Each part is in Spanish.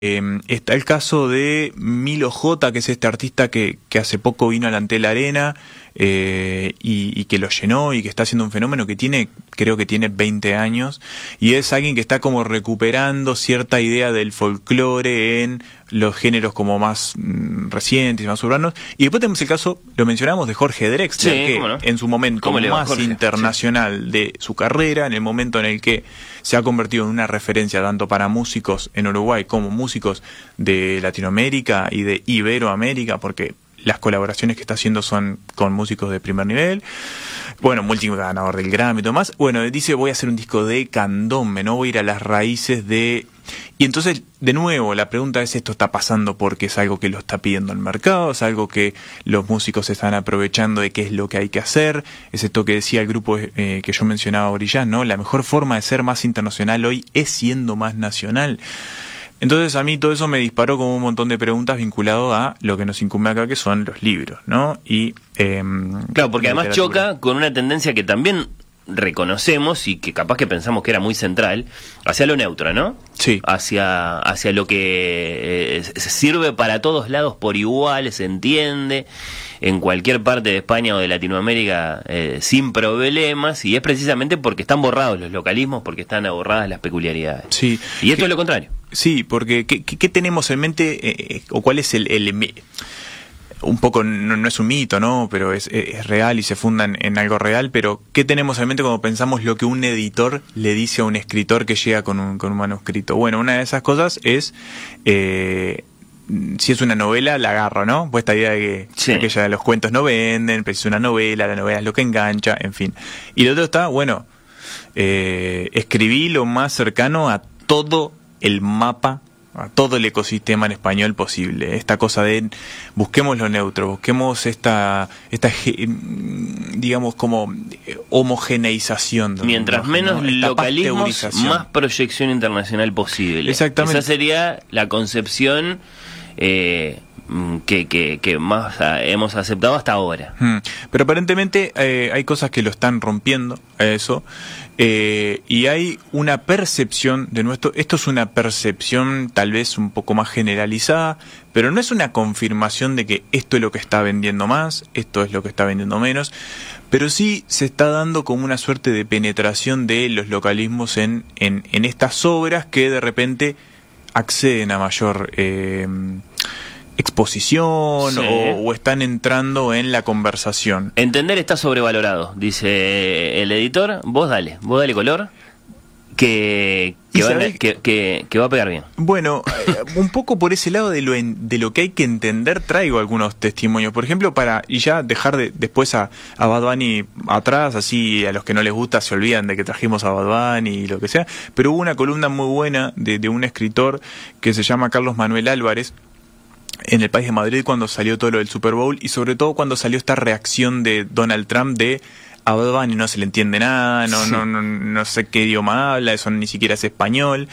Está el caso de Milo J, que es este artista que hace poco vino al Antel Arena y que lo llenó y que está haciendo un fenómeno que creo que tiene 20 años, y es alguien que está como recuperando cierta idea del folclore en los géneros como más recientes y más urbanos. Y después tenemos el caso, lo mencionamos, de Jorge Drexler, que no, en su momento más Jorge, internacional de su carrera, en el momento en el que se ha convertido en una referencia tanto para músicos en Uruguay como músicos de Latinoamérica y de Iberoamérica, porque las colaboraciones que está haciendo son con músicos de primer nivel. Bueno, multiganador del Grammy y todo más. Bueno, dice, voy a hacer un disco de candombe, ¿no? Voy a ir a las raíces de... Y entonces, de nuevo, la pregunta es, ¿esto está pasando porque es algo que lo está pidiendo el mercado? ¿Es algo que los músicos están aprovechando de qué es lo que hay que hacer? Es esto que decía el grupo que yo mencionaba ahorita, ¿no? La mejor forma de ser más internacional hoy es siendo más nacional. Entonces a mí todo eso me disparó como un montón de preguntas vinculado a lo que nos incumbe acá, que son los libros, ¿no? Y claro, porque además choca con una tendencia que también reconocemos y que capaz que pensamos que era muy central, hacia lo neutro, ¿no? Sí. Hacia lo que sirve para todos lados por igual, se entiende, en cualquier parte de España o de Latinoamérica sin problemas, y es precisamente porque están borrados los localismos, porque están borradas las peculiaridades. Sí. Y esto es lo contrario. Sí, porque ¿qué tenemos en mente o cuál es el un poco, no es un mito, ¿no? Pero es real y se funda en algo real, pero ¿qué tenemos en mente cuando pensamos lo que un editor le dice a un escritor que llega con un manuscrito? Bueno, una de esas cosas es... si es una novela, la agarro, ¿no? Pues esta idea de que sí, aquella de los cuentos no venden, pero es una novela, la novela es lo que engancha, en fin. Y lo otro está, bueno, escribí lo más cercano a todo el mapa, a todo el ecosistema en español posible. Esta cosa de busquemos lo neutro, busquemos esta digamos como homogeneización. Mientras menos localismos, más proyección internacional posible. Exactamente. Esa sería la concepción que más hemos aceptado hasta ahora. Pero aparentemente hay cosas que lo están rompiendo a eso, y hay una percepción de nuestro... Esto es una percepción tal vez un poco más generalizada, pero no es una confirmación de que esto es lo que está vendiendo más, esto es lo que está vendiendo menos, pero sí se está dando como una suerte de penetración de los localismos en estas obras que de repente acceden a mayor exposición, sí, o están entrando en la conversación. Entender está sobrevalorado, dice el editor. Vos dale color, que va a pegar bien. Bueno, un poco por ese lado de lo que hay que entender, traigo algunos testimonios. Por ejemplo, y ya dejar después a Bad Bunny atrás, así a los que no les gusta se olvidan de que trajimos a Bad Bunny y lo que sea. Pero hubo una columna muy buena de un escritor que se llama Carlos Manuel Álvarez, en El País de Madrid, cuando salió todo lo del Super Bowl, y sobre todo cuando salió esta reacción de Donald Trump de a Bad Bunny no se le entiende nada, no sé qué idioma habla, eso ni siquiera es español.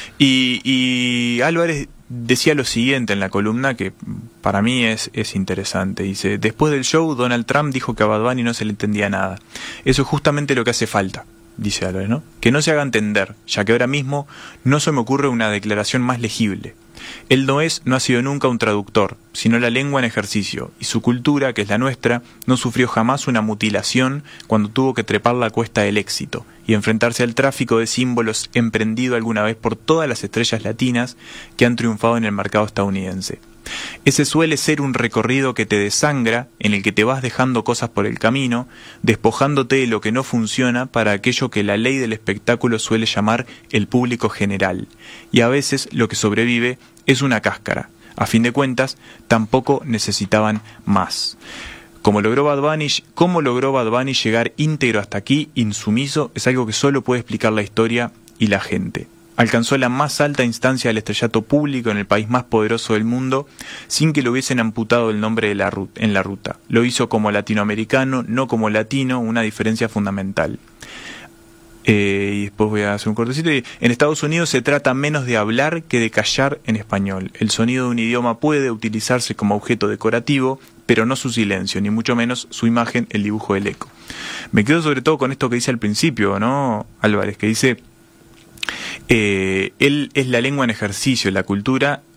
Y Álvarez decía lo siguiente en la columna, que para mí es interesante. Dice, después del show, Donald Trump dijo que a Bad Bunny no se le entendía nada. Eso es justamente lo que hace falta, dice Álvarez, ¿no? Que no se haga entender, ya que ahora mismo no se me ocurre una declaración más legible. Él no ha sido nunca un traductor, sino la lengua en ejercicio, y su cultura, que es la nuestra, no sufrió jamás una mutilación cuando tuvo que trepar la cuesta del éxito y enfrentarse al tráfico de símbolos emprendido alguna vez por todas las estrellas latinas que han triunfado en el mercado estadounidense. Ese suele ser un recorrido que te desangra, en el que te vas dejando cosas por el camino, despojándote de lo que no funciona para aquello que la ley del espectáculo suele llamar el público general, y a veces lo que sobrevive es una cáscara. A fin de cuentas, tampoco necesitaban más. ¿Cómo logró Bad Bunny llegar íntegro hasta aquí, insumiso? Es algo que solo puede explicar la historia y la gente. Alcanzó la más alta instancia del estrellato público en el país más poderoso del mundo sin que le hubiesen amputado el nombre en la ruta. Lo hizo como latinoamericano, no como latino, una diferencia fundamental. Y después voy a hacer un cortecito. En Estados Unidos se trata menos de hablar que de callar en español. El sonido de un idioma puede utilizarse como objeto decorativo, pero no su silencio, ni mucho menos su imagen, el dibujo del eco. Me quedo sobre todo con esto que dice al principio, ¿no, Álvarez? Que dice... él es la lengua en ejercicio, la cultura